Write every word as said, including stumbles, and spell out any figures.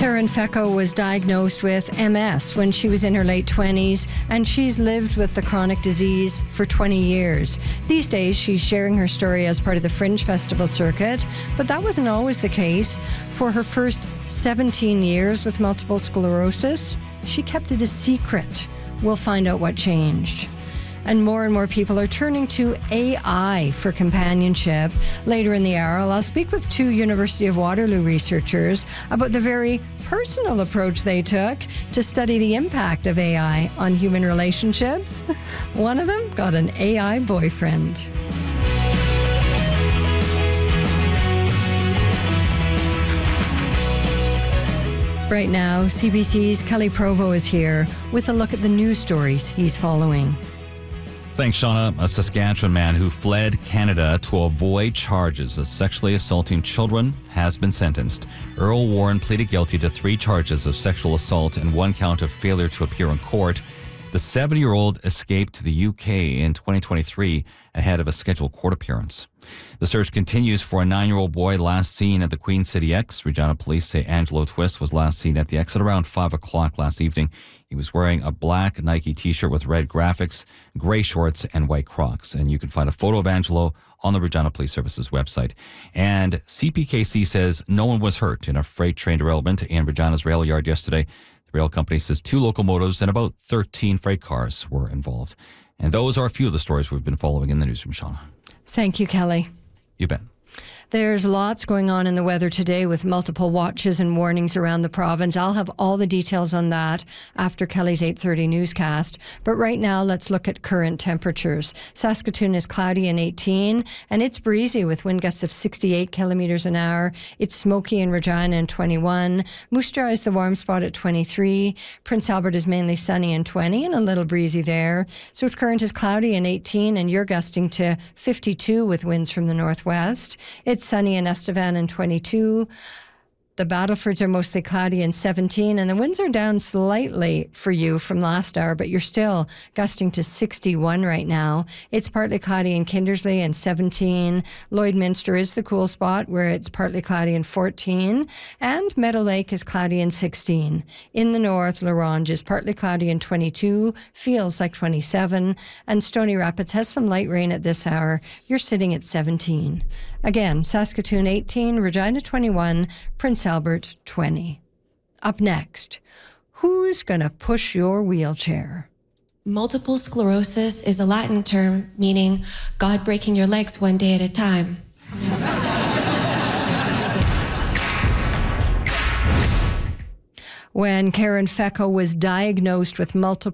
Karen Fecko was diagnosed with M S when she was in her late twenties, and she's lived with the chronic disease for twenty years. These days, she's sharing her story as part of the Fringe Festival circuit, but that wasn't always the case. For her first seventeen years with multiple sclerosis, she kept it a secret. We'll find out what changed. And more and more people are turning to A I for companionship. Later in the hour, I'll speak with two University of Waterloo researchers about the very personal approach they took to study the impact of A I on human relationships. One of them got an A I boyfriend. Right now, C B C's Kelly Provo is here with a look at the news stories he's following. Thanks, Shauna. A Saskatchewan man who fled Canada to avoid charges of sexually assaulting children has been sentenced. Earl Warren pleaded guilty to three charges of sexual assault and one count of failure to appear in court. The seventy-year-old escaped to the U K in twenty twenty-three ahead of a scheduled court appearance. The search continues for a nine-year-old boy last seen at the Queen City X. Regina police say Angelo Twist was last seen at the X at around five o'clock last evening. He was wearing a black Nike t-shirt with red graphics, gray shorts, and white Crocs. And you can find a photo of Angelo on the Regina Police Services website. And C P K C says no one was hurt in a freight train derailment in Regina's rail yard yesterday. The rail company says two locomotives and about thirteen freight cars were involved. And those are a few of the stories we've been following in the newsroom, Shauna. Thank you, Kelly. You bet. There's lots going on in the weather today with multiple watches and warnings around the province. I'll have all the details on that after Kelly's eight thirty newscast. But right now, let's look at current temperatures. Saskatoon is cloudy and eighteen, and it's breezy with wind gusts of sixty-eight kilometres an hour. It's smoky in Regina and twenty-one. Moose Jaw is the warm spot at twenty-three. Prince Albert is mainly sunny and twenty, and a little breezy there. South Current is cloudy and eighteen, and you're gusting to fifty-two with winds from the northwest. It's sunny in Estevan and twenty-two. The Battlefords are mostly cloudy and seventeen, and the winds are down slightly for you from last hour, but you're still gusting to sixty-one right now. It's partly cloudy in Kindersley and seventeen. Lloydminster is the cool spot where it's partly cloudy and fourteen, and Meadow Lake is cloudy and sixteen. In the north, La Ronge is partly cloudy and twenty-two, feels like twenty-seven, and Stony Rapids has some light rain at this hour. You're sitting at seventeen. Again, Saskatoon eighteen, Regina twenty-one, Prince Albert twenty. Up next, who's going to push your wheelchair? Multiple sclerosis is a Latin term meaning God breaking your legs one day at a time. When Karen Fecko was diagnosed with multiple